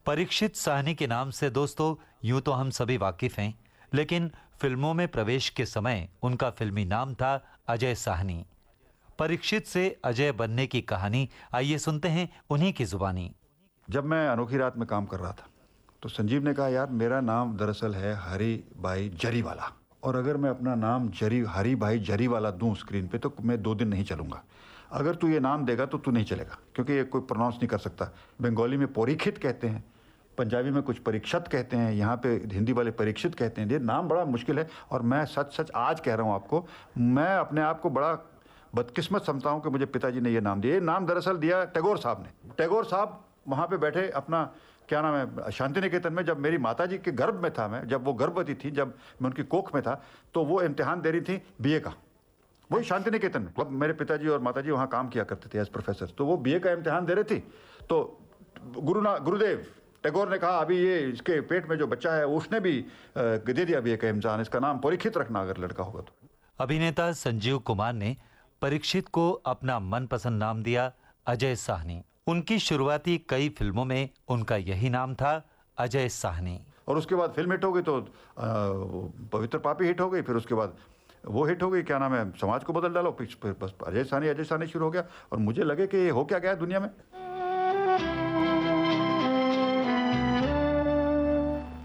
परीक्षित साहनी के नाम से दोस्तों यूं तो हम सभी वाकिफ हैं, लेकिन फिल्मों में प्रवेश के समय उनका फिल्मी नाम था अजय साहनी। परीक्षित से अजय बनने की कहानी आइए सुनते हैं उन्हीं की जुबानी। जब मैं अनोखी रात में काम कर रहा था तो संजीव ने कहा, यार मेरा नाम दरअसल है हरी भाई जरीवाला, और अगर मैं अपना नाम हरी भाई जरीवाला दूं स्क्रीन पे तो मैं 2 दिन नहीं चलूंगा। अगर तू ये नाम देगा तो तू नहीं चलेगा, क्योंकि ये कोई प्रोनाउंस नहीं कर सकता। बंगाली में परीक्षित कहते हैं, पंजाबी में कुछ परीक्षत कहते हैं, यहाँ पे हिंदी वाले परीक्षित कहते हैं। ये नाम बड़ा मुश्किल है, और मैं सच आज कह रहा हूँ आपको, मैं अपने आप को बड़ा बदकिस्मत समझता हूँ कि मुझे पिताजी ने ये नाम दिया। ये नाम दरअसल दिया टैगोर साहब ने। टैगोर साहब वहाँ पे बैठे अपना, क्या नाम है, शांति निकेतन में, जब मेरी माताजी के गर्भ में था मैं, जब वो गर्भवती थी, जब मैं उनकी कोख में था, तो वो इम्तिहान दे रही थी बीए का, वही शांति निकेतन में। अब मेरे पिताजी और माताजी वहाँ काम किया करते थे एज प्रोफेसर, तो वो बीए का इम्तिहान दे रही थी। तो गुरुदेव टैगोर ने कहा, अभी ये इसके पेट में जो बच्चा है उसने भी दे दिया बीए का इम्तिहान, इसका नाम परीक्षित रखना अगर लड़का होगा तो। अभिनेता संजीव कुमार ने परीक्षित को अपना मनपसंद नाम दिया अजय साहनी। उनकी शुरुआती कई फिल्मों में उनका यही नाम था, अजय साहनी। और उसके बाद फिल्म हिट हो गई तो पवित्र पापी हिट हो गई, फिर उसके बाद वो हिट हो गई, क्या नाम है, समाज को बदल डालो, फिर बस अजय साहनी शुरू हो गया। और मुझे लगे कि ये हो क्या गया दुनिया में।